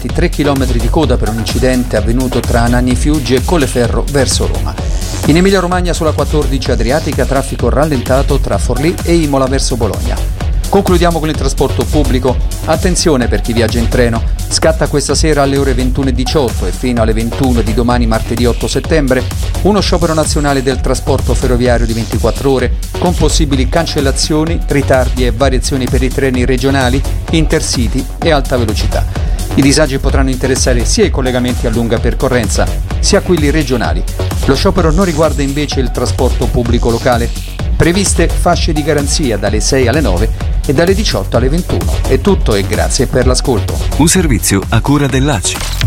aperti 3 km di coda per un incidente avvenuto tra Anagni Fiuggi e Colleferro verso Roma. In Emilia-Romagna sulla 14 Adriatica traffico rallentato tra Forlì e Imola verso Bologna. Concludiamo con il trasporto pubblico. Attenzione per chi viaggia in treno. Scatta questa sera alle ore 21:18 e fino alle 21 di domani martedì 8 settembre uno sciopero nazionale del trasporto ferroviario di 24 ore con possibili cancellazioni, ritardi e variazioni per i treni regionali, intercity e alta velocità. I disagi potranno interessare sia i collegamenti a lunga percorrenza sia quelli regionali. Lo sciopero non riguarda invece il trasporto pubblico locale. Previste fasce di garanzia dalle 6 alle 9 e dalle 18 alle 21. È tutto e grazie per l'ascolto. Un servizio a cura dell'ACI.